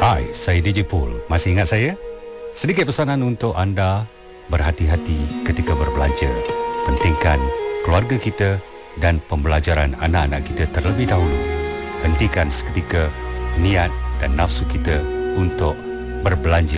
Hai, saya DJ Pool. Masih ingat saya? Sedikit pesanan untuk anda, berhati-hati ketika berbelanja. Pentingkan keluarga kita dan pembelajaran anak-anak kita terlebih dahulu. Hentikan seketika niat dan nafsu kita untuk berbelanja